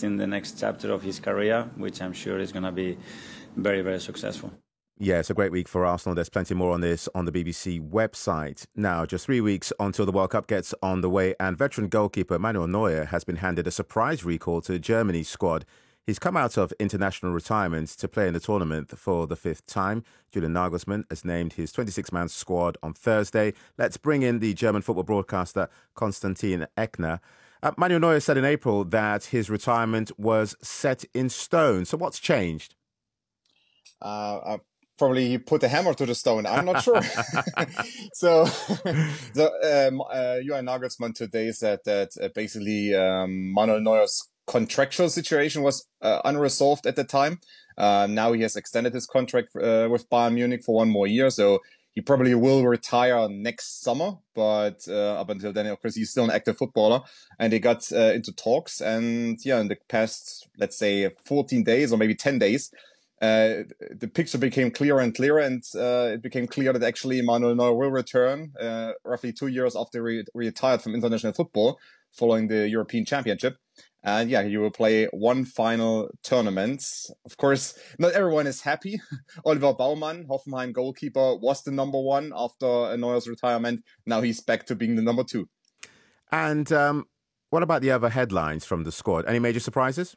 in the next chapter of his career, which I'm sure is going to be very, very successful. Yeah, it's a great week for Arsenal. There's plenty more on this on the BBC website. Now, just 3 weeks until the World Cup gets on the way, and veteran goalkeeper Manuel Neuer has been handed a surprise recall to Germany's squad. He's come out of international retirement to play in the tournament for the 5th time. Julian Nagelsmann has named his 26-man squad on Thursday. Let's bring in the German football broadcaster Konstantin Eckner. Manuel Neuer said in April that his retirement was set in stone. So what's changed? Probably he put a hammer to the stone. I'm not sure. Julian Nagelsmann today said that basically Manuel Neuer's contractual situation was unresolved at the time. Now he has extended his contract with Bayern Munich for 1 more year. So he probably will retire next summer. But up until then, of course, he's still an active footballer. And they got into talks. And in the past, let's say 14 days or maybe 10 days, the picture became clearer and clearer, and it became clear that actually Manuel Neuer will return roughly 2 years after he retired from international football following the European Championship. And he will play one final tournament. Of course, not everyone is happy. Oliver Baumann, Hoffenheim goalkeeper, was the number 1 after Neuer's retirement. Now he's back to being the number 2. And what about the other headlines from the squad? Any major surprises?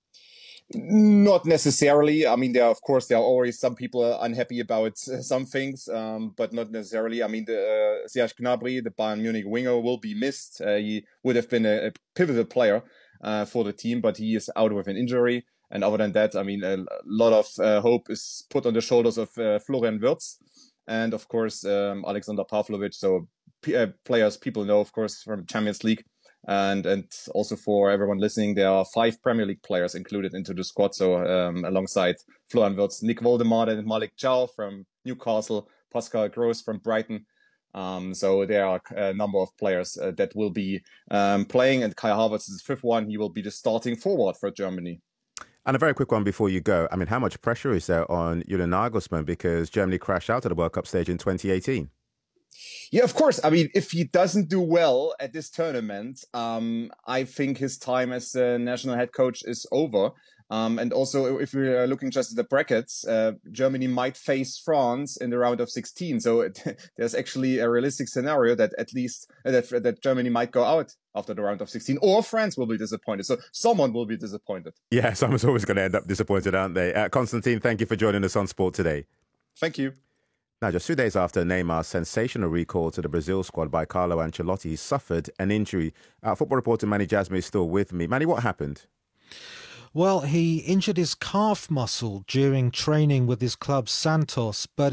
Not necessarily. I mean, there are always some people unhappy about some things, but not necessarily. I mean, Serge Gnabry, the Bayern Munich winger, will be missed. He would have been a pivotal player for the team, but he is out with an injury. And other than that, I mean, a lot of hope is put on the shoulders of Florian Wirtz and, of course, Alexander Pavlovic. So players people know, of course, from Champions League. And also for everyone listening, there are 5 Premier League players included into the squad. So alongside Florian Wirtz, Nick Woldemade and Malik Thiaw from Newcastle, Pascal Gross from Brighton. So there are a number of players that will be playing. And Kai Havertz is the 5th one. He will be the starting forward for Germany. And a very quick one before you go. I mean, how much pressure is there on Julian Nagelsmann because Germany crashed out at the World Cup stage in 2018? Yeah, of course. I mean, if he doesn't do well at this tournament, I think his time as the national head coach is over. And also, if we are looking just at the brackets, Germany might face France in the round of 16. So there's actually a realistic scenario that at least that Germany might go out after the round of 16, or France will be disappointed. So someone will be disappointed. Yeah, someone's always going to end up disappointed, aren't they? Konstantin, thank you for joining us on Sport Today. Thank you. Now, just 2 days after Neymar's sensational recall to the Brazil squad by Carlo Ancelotti, he suffered an injury. Football reporter Manny Jasmine is still with me. Manny, what happened? Well, he injured his calf muscle during training with his club Santos, but